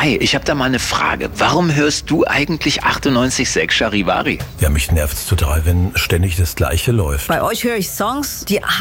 Hi, ich habe da mal eine Frage. Warum hörst du eigentlich 98,6 Charivari? Ja, mich nervt's total, wenn ständig das Gleiche läuft. Bei euch höre ich Songs, die